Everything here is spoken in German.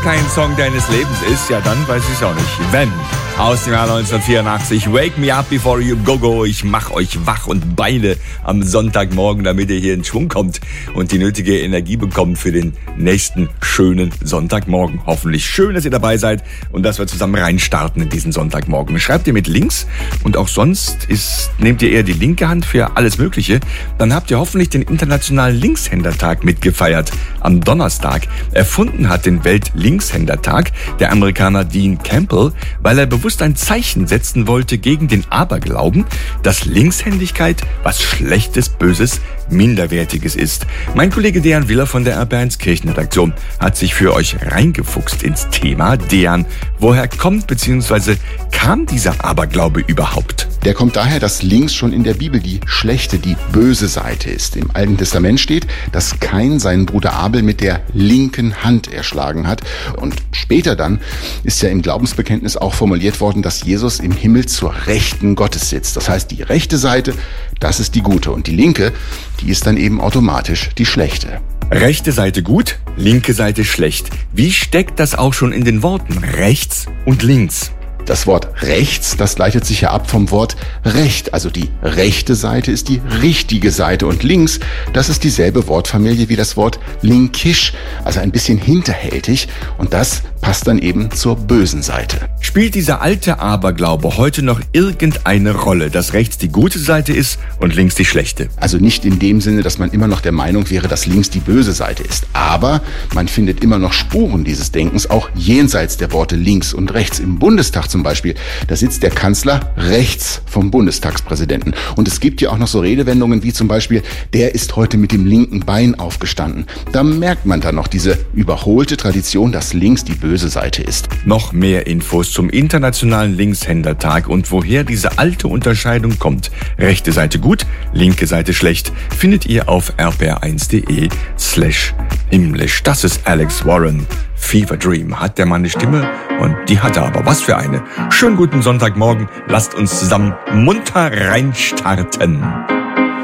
kein Song deines Lebens ist, ja dann weiß ich es auch nicht. Wenn aus dem Jahr 1984, Wake Me Up Before You Go Go, ich mach euch wach und beide am Sonntagmorgen, damit ihr hier in Schwung kommt und die nötige Energie bekommt für den nächsten schönen Sonntagmorgen. Hoffentlich schön, dass ihr dabei seid und dass wir zusammen reinstarten in diesen Sonntagmorgen. Schreibt ihr mit links und auch sonst nehmt ihr eher die linke Hand für alles Mögliche, dann habt ihr hoffentlich den Internationalen Linkshändertag mitgefeiert am Donnerstag. Erfunden hat den Welt-Linkshändertag der Amerikaner Dean Campbell, weil er bewusst ein Zeichen setzen wollte gegen den Aberglauben, dass Linkshändigkeit was Schlechtes, Böses, Minderwertiges ist. Mein Kollege Dejan Willer von der RP1 Kirchenredaktion hat sich für euch reingefuchst ins Thema. Dejan, woher kommt bzw. kam dieser Aberglaube überhaupt? Der kommt daher, dass links schon in der Bibel die schlechte, die böse Seite ist. Im Alten Testament steht, dass Kain seinen Bruder Abel mit der linken Hand erschlagen hat. Und später dann ist ja im Glaubensbekenntnis auch formuliert worden, dass Jesus im Himmel zur Rechten Gottes sitzt. Das heißt, die rechte Seite, das ist die gute. Und die linke, die ist dann eben automatisch die schlechte. Rechte Seite gut, linke Seite schlecht. Wie steckt das auch schon in den Worten rechts und links? Das Wort rechts, das leitet sich ja ab vom Wort Recht. Also die rechte Seite ist die richtige Seite und links, das ist dieselbe Wortfamilie wie das Wort linkisch, also ein bisschen hinterhältig und das passt dann eben zur bösen Seite. Spielt dieser alte Aberglaube heute noch irgendeine Rolle, dass rechts die gute Seite ist und links die schlechte? Also nicht in dem Sinne, dass man immer noch der Meinung wäre, dass links die böse Seite ist. Aber man findet immer noch Spuren dieses Denkens, auch jenseits der Worte links und rechts. Im Bundestag zum Beispiel, da sitzt der Kanzler rechts vom Bundestagspräsidenten. Und es gibt ja auch noch so Redewendungen wie zum Beispiel, der ist heute mit dem linken Bein aufgestanden. Da merkt man dann noch diese überholte Tradition, dass links die böse Seite ist. Noch mehr Infos zum Internationalen Linkshändertag und woher diese alte Unterscheidung kommt. Rechte Seite gut, linke Seite schlecht, findet ihr auf rpr1.de/himmlisch. Das ist Alex Warren. Fever Dream. Hat der Mann eine Stimme? Und die hat er aber. Was für eine. Schönen guten Sonntagmorgen. Lasst uns zusammen munter reinstarten.